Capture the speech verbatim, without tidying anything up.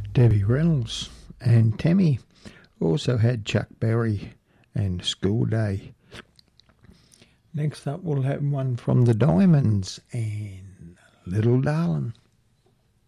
Debbie Reynolds and Tammy also had Chuck Berry and School Day. Next up we'll have one from the Diamonds and Little Darling.